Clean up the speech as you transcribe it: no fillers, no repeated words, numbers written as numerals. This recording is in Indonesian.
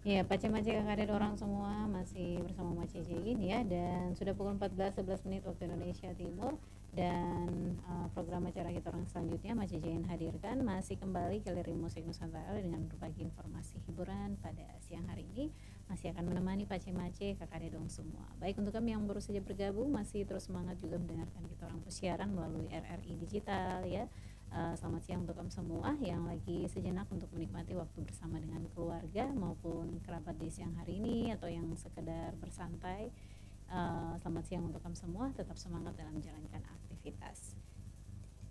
Iya, Pace-Mace kakak orang semua masih bersama Mace Jegin ya, dan sudah pukul 14.11 menit waktu Indonesia Timur, dan program acara kita orang selanjutnya Mace Jegin hadirkan masih kembali Galeri Musik Nusantara dengan berbagi informasi hiburan pada siang hari ini. Masih akan menemani Pace-Mace kakak dong semua. Baik, untuk kami yang baru saja bergabung masih terus semangat juga mendengarkan kita orang siaran melalui RRI Digital ya. Selamat siang untuk kamu semua yang lagi sejenak untuk menikmati waktu bersama dengan keluarga maupun kerabat di siang hari ini atau yang sekedar bersantai. Selamat siang untuk kamu semua, tetap semangat dalam menjalankan aktivitas.